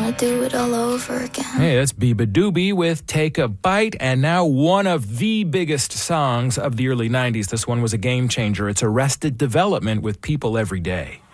wanna do it all over again. Hey, that's Biba Doobie with Take a Bite, and now one of the biggest songs of the early 90s. This one was a game changer. It's Arrested Development with People Every Day.